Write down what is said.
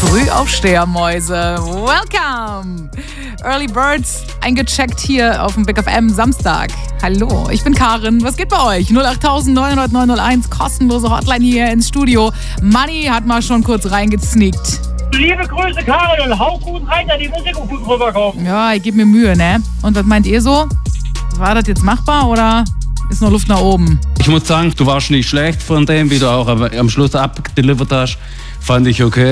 Frühaufstehermäuse, welcome! Early Birds, eingecheckt hier auf dem Big FM Samstag. Hallo, ich bin Karin, was geht bei euch? 08000 900 901, kostenlose Hotline hier ins Studio. Manni hat mal schon kurz reingeznickt. Liebe Grüße, Karin, und hau gut rein, da die Musik gut rüberkommen. Ja, ich gebe mir Mühe, ne? Und was meint ihr so? War das jetzt machbar oder ist noch Luft nach oben? Ich muss sagen, du warst nicht schlecht von dem, wie du auch am Schluss abdelivert hast. Fand ich okay.